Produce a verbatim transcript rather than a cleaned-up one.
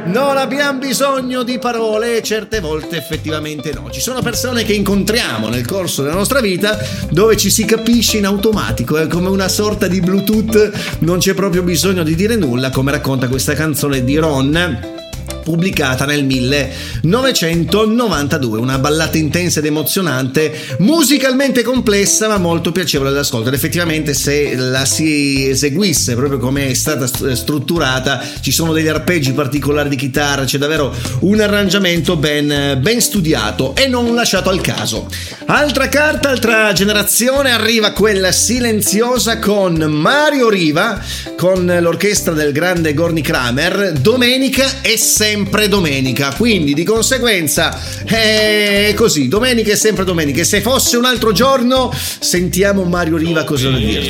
Non abbiamo bisogno di parole, certe volte effettivamente no. Ci sono persone che incontriamo nel corso della nostra vita dove ci si capisce in automatico, è come una sorta di Bluetooth, non c'è proprio bisogno di dire nulla, come racconta questa canzone di Ron, pubblicata nel millenovecentonovantadue, una ballata intensa ed emozionante, musicalmente complessa ma molto piacevole da ascoltare. Effettivamente, se la si eseguisse proprio come è stata strutturata, ci sono degli arpeggi particolari di chitarra, c'è davvero un arrangiamento ben, ben studiato e non lasciato al caso. Altra carta, altra generazione, arriva quella silenziosa con Mario Riva, con l'orchestra del grande Gorny Kramer. Domenica è sempre domenica, quindi di conseguenza è così, domenica è sempre domenica, e se fosse un altro giorno sentiamo Mario Riva cosa da dirci.